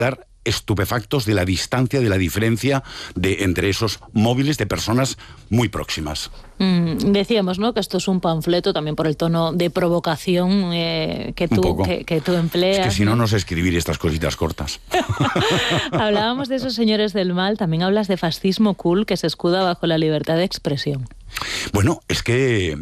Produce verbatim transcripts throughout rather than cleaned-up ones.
estar estupefactos de la distancia, de la diferencia de, entre esos móviles de personas muy próximas. Mm, decíamos, ¿no?, que esto es un panfleto también por el tono de provocación eh, que, tú, que, que tú empleas. Es que si no, ¿no? no sé escribir estas cositas cortas. Hablábamos de esos señores del mal, también hablas de fascismo cool que se escuda bajo la libertad de expresión. Bueno, es que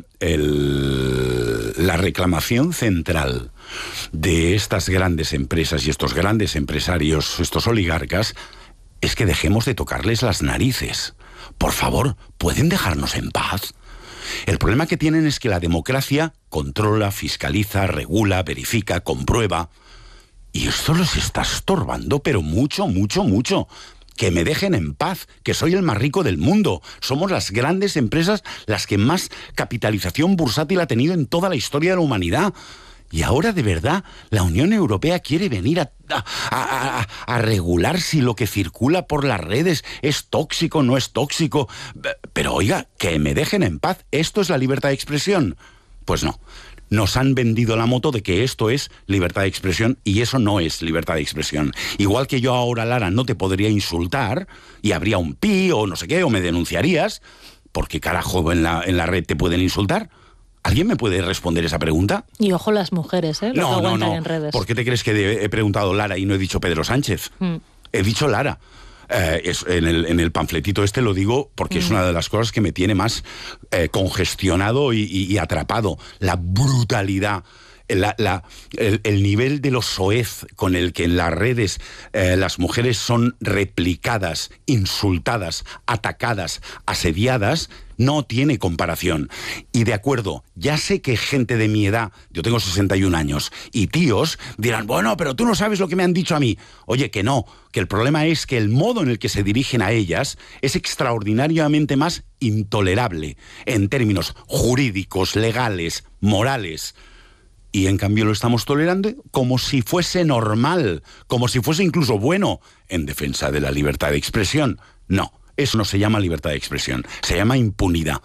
el, la reclamación central de estas grandes empresas y estos grandes empresarios, estos oligarcas, es que dejemos de tocarles las narices. Por favor, ¿pueden dejarnos en paz? El problema que tienen es que la democracia controla, fiscaliza, regula, verifica, comprueba. Y esto los está estorbando, pero mucho, mucho, mucho. Que me dejen en paz, que soy el más rico del mundo. Somos las grandes empresas las que más capitalización bursátil ha tenido en toda la historia de la humanidad. Y ahora, de verdad, la Unión Europea quiere venir a, a, a, a regular si lo que circula por las redes es tóxico o no es tóxico. Pero oiga, que me dejen en paz. ¿Esto es la libertad de expresión? Pues no. Nos han vendido la moto de que esto es libertad de expresión y eso no es libertad de expresión. Igual que yo ahora, Lara, no te podría insultar y habría un pi o no sé qué, o me denunciarías, porque carajo en la, en la red te pueden insultar. ¿Alguien me puede responder esa pregunta? Y ojo las mujeres, ¿eh? Lo no, que no, aguantan no. en redes. ¿Por qué te crees que he preguntado Lara y no he dicho Pedro Sánchez? Mm. He dicho Lara. Eh, es, en, el, en el panfletito este lo digo porque mm. es una de las cosas que me tiene más eh, congestionado y, y, y atrapado. La brutalidad, la, la, el, el nivel de lo soez con el que en las redes eh, las mujeres son replicadas, insultadas, atacadas, asediadas, no tiene comparación. Y de acuerdo, ya sé que gente de mi edad, yo tengo sesenta y un años, y tíos dirán, bueno, pero tú no sabes lo que me han dicho a mí. Oye, que no, que el problema es que el modo en el que se dirigen a ellas es extraordinariamente más intolerable en términos jurídicos, legales, morales. Y en cambio lo estamos tolerando como si fuese normal, como si fuese incluso bueno, en defensa de la libertad de expresión. No. Eso no se llama libertad de expresión, se llama impunidad.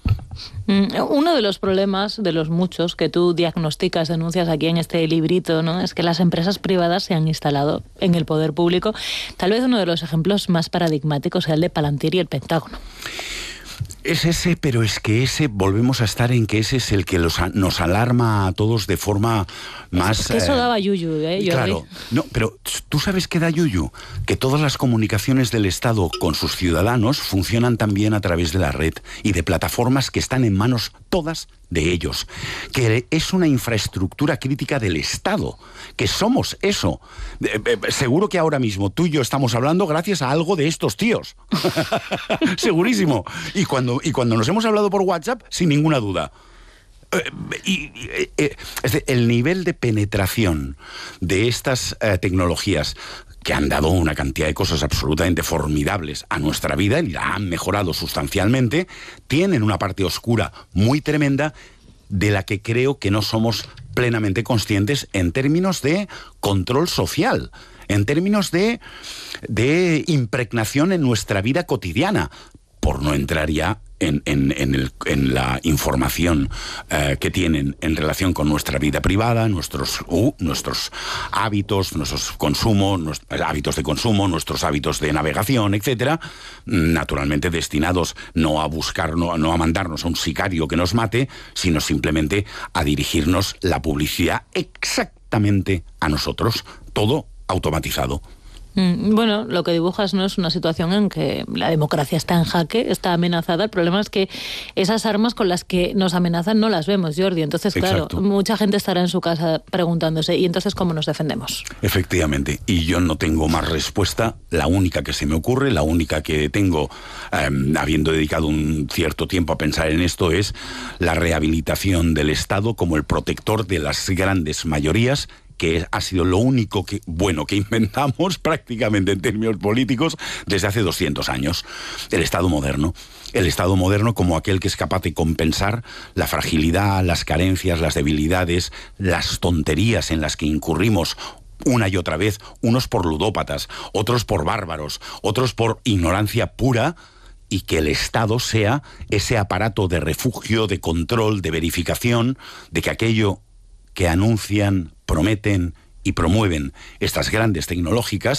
Uno de los problemas, de los muchos que tú diagnosticas, denuncias aquí en este librito, ¿no?, es que las empresas privadas se han instalado en el poder público. Tal vez uno de los ejemplos más paradigmáticos sea el de Palantir y el Pentágono. Es ese, pero es que ese, volvemos a estar en que ese es el que los, nos alarma a todos de forma más... Es que eso eh, daba yuyu, ¿eh? Yo claro, vi. No, pero ¿tú sabes qué da yuyu? Que todas las comunicaciones del Estado con sus ciudadanos funcionan también a través de la red y de plataformas que están en manos todas de ellos, que es una infraestructura crítica del Estado, que somos eso. Eh, eh, seguro que ahora mismo tú y yo estamos hablando gracias a algo de estos tíos. Segurísimo. Y cuando, y cuando nos hemos hablado por WhatsApp, sin ninguna duda. Eh, y, y, eh, es decir, el nivel de penetración de estas eh, tecnologías que han dado una cantidad de cosas absolutamente formidables a nuestra vida y la han mejorado sustancialmente, tienen una parte oscura muy tremenda de la que creo que no somos plenamente conscientes en términos de control social, en términos de, de impregnación en nuestra vida cotidiana, por no entrar ya en, en, en, el, en la información eh, que tienen en relación con nuestra vida privada, nuestros, uh, nuestros hábitos, nuestros consumos, nuestros hábitos de consumo, nuestros hábitos de navegación, etcétera, naturalmente destinados no a buscar, no, no a mandarnos a un sicario que nos mate, sino simplemente a dirigirnos la publicidad exactamente a nosotros, todo automatizado. Bueno, lo que dibujas no es una situación en que la democracia está en jaque, está amenazada. El problema es que esas armas con las que nos amenazan no las vemos, Jordi. Entonces, claro, Exacto. mucha gente estará en su casa preguntándose, ¿y entonces cómo nos defendemos? Efectivamente, y yo no tengo más respuesta. La única que se me ocurre, la única que tengo, eh, habiendo dedicado un cierto tiempo a pensar en esto, es la rehabilitación del Estado como el protector de las grandes mayorías, que ha sido lo único que, bueno que inventamos prácticamente en términos políticos desde hace doscientos años. El Estado moderno. El Estado moderno como aquel que es capaz de compensar la fragilidad, las carencias, las debilidades, las tonterías en las que incurrimos una y otra vez, unos por ludópatas, otros por bárbaros, otros por ignorancia pura, y que el Estado sea ese aparato de refugio, de control, de verificación, de que aquello que anuncian, prometen y promueven estas grandes tecnológicas